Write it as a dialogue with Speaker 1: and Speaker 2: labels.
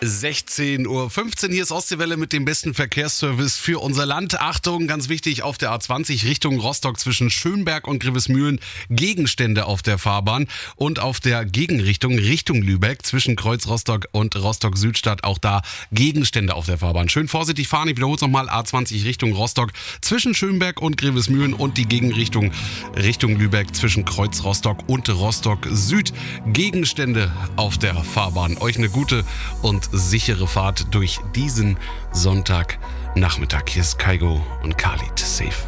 Speaker 1: 16:15 Uhr. Hier ist Ostseewelle mit dem besten Verkehrsservice für unser Land. Achtung, ganz wichtig, auf der A20 Richtung Rostock zwischen Schönberg und Grevesmühlen Gegenstände auf der Fahrbahn und auf der Gegenrichtung Richtung Lübeck zwischen Kreuz Rostock und Rostock Südstadt auch da Gegenstände auf der Fahrbahn. Schön vorsichtig fahren. Ich wiederhole es nochmal. A20 Richtung Rostock zwischen Schönberg und Grevesmühlen und die Gegenrichtung Richtung Lübeck zwischen Kreuz Rostock und Rostock Süd. Gegenstände auf der Fahrbahn. Euch eine gute und sichere Fahrt durch diesen Sonntagnachmittag. Hier ist Kaigo und Khalid. Safe.